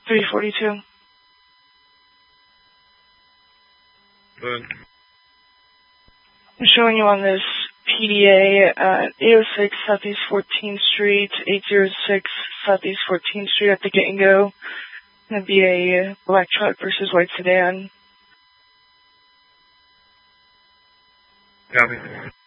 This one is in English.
342. Good. I'm showing you on this PDA at 806 Southeast 14th Street, 806 Southeast 14th Street at the Get and Go. It's going to be a black truck versus white sedan. Copy.